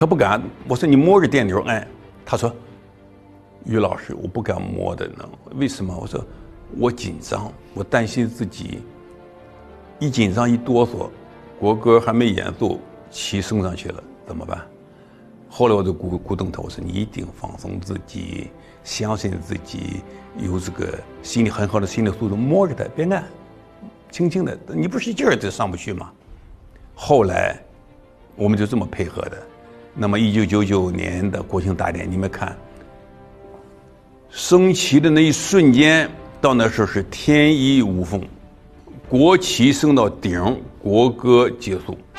他不敢。我说你摸着电钮按，他说于老师我不敢摸的呢，为什么？我说我紧张，我担心自己一紧张一哆嗦，国歌还没演奏，旗升上去了怎么办？后来我就鼓动他，我说你一定放松自己，相信自己，有这个心理很好的心理素质，摸着它别按，轻轻的，你不是一劲儿就上不去吗？后来我们就这么配合的。那么1999年的国庆大典，你们看，升旗的那一瞬间，到那时候是天衣无缝，国旗升到顶，国歌结束。